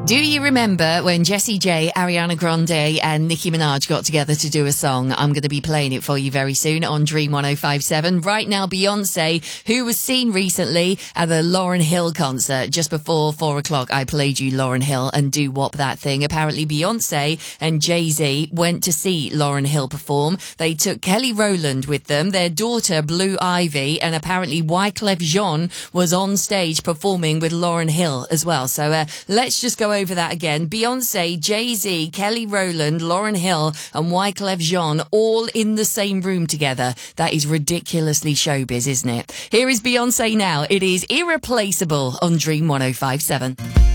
Do you remember when Jessie J, Ariana Grande and Nicki Minaj got together to do a song? I'm going to be playing it for you very soon on Dream 105.7. Right now, Beyonce, who was seen recently at the Lauryn Hill concert just before 4 o'clock. I played you Lauryn Hill and Do Wop That Thing. Apparently, Beyonce and Jay-Z went to see Lauryn Hill perform. They took Kelly Rowland with them, their daughter Blue Ivy, and apparently Wyclef Jean was on stage performing with Lauryn Hill as well. So let's just go over that again. Beyonce, Jay-Z, Kelly Rowland, Lauryn Hill and Wyclef Jean all in the same room together. That is ridiculously showbiz, isn't it? Here is Beyonce now. It is Irreplaceable on Dream 105.7.